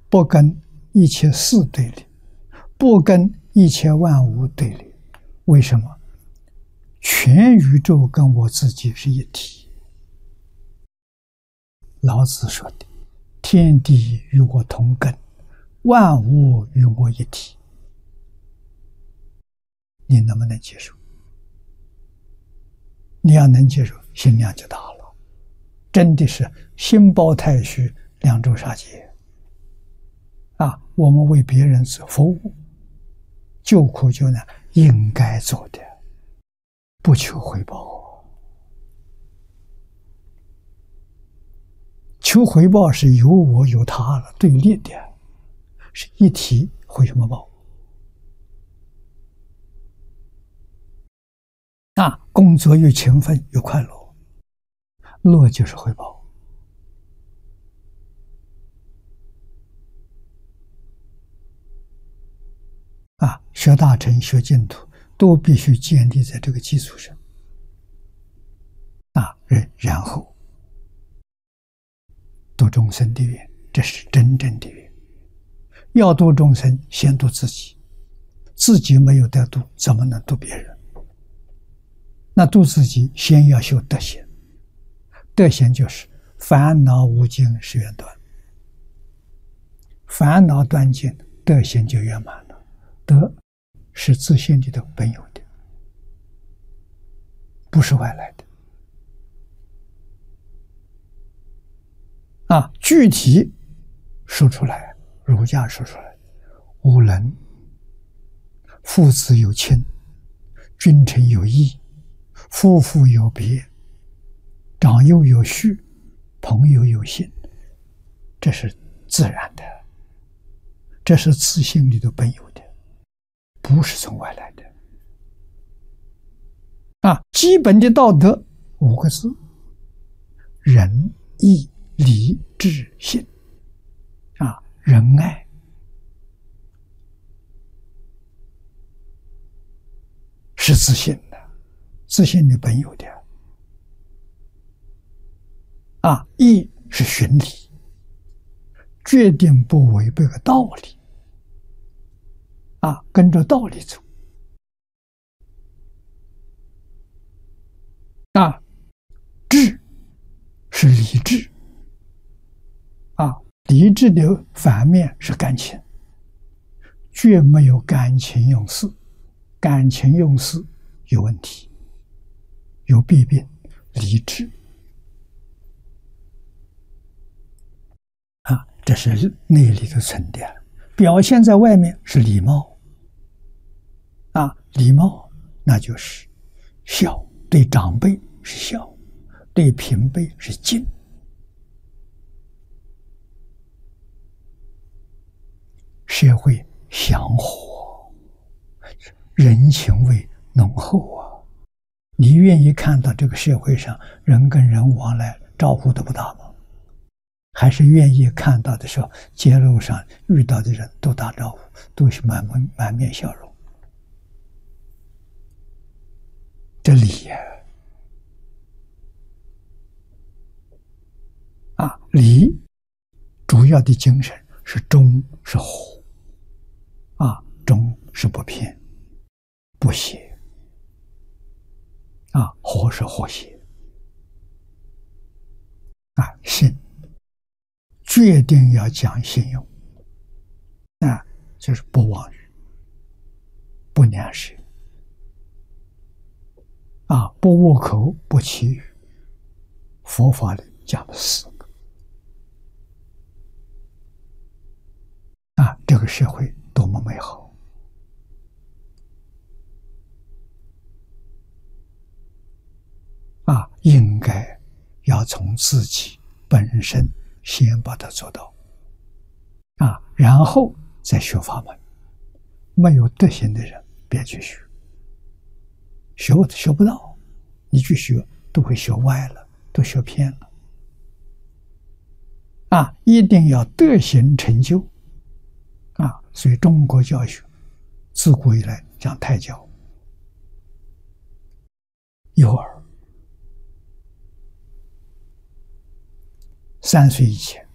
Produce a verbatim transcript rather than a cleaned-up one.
不跟一切事对立，不跟一切万物对立。为什么？全宇宙跟我自己是一体。老子说的：“天地与我同根，万物与我一体。”你能不能接受？你要能接受，心量就大了，真的是心包太虚，两周杀劫啊！我们为别人所服务，救苦救难，应该做的，不求回报。求回报是有我有他了，对立的，是一体，回什么报？啊，工作越勤奋越快乐，乐就是回报。啊，学大乘、学净土，都必须建立在这个基础上。啊，然然后度众生的愿，这是真正的愿。要度众生，先度自己，自己没有得度，怎么能度别人？那度自己，先要修德行。德行就是烦恼无尽誓愿断，烦恼断尽，德行就圆满了。德是自性里头本有的，不是外来的。啊，具体说出来，儒家说出来，无能，父子有亲，君臣有义，夫妇有别，长幼有序，朋友有信，这是自然的，这是自性里头本有的，不是从外来的。啊，基本的道德五个字：仁、义、礼、智、信。啊，仁爱是自信的，自信的本有的。啊，义是循理，决定不违背个道理。啊，跟着道理走。啊，智是理智。啊，理智的反面是感情，绝没有感情用事，感情用事有问题，有弊病。理智啊，这是内里的沉淀，表现在外面是礼貌。啊，礼貌那就是孝，对长辈是孝，对平辈是敬。社会祥和，人情味浓厚啊！你愿意看到这个社会上人跟人往来招呼都不打吗？还是愿意看到的时候，街路上遇到的人都打招呼，都是满面满面笑容？这礼呀，啊，礼主要的精神是忠是和。啊，忠是不偏不邪，啊，和是和谐。啊，信决定要讲信用，啊，就是不妄语，不两舌，啊，不误口，不绮语。佛法里讲了四个。啊，这个社会多么美好！啊，应该要从自己本身先把它做到，啊，然后再学法门。没有德行的人，别去学，学学不到，你去学都会学歪了，都学偏了。啊，一定要德行成就。啊，所以中国教学自古以来讲胎教，幼儿三岁以前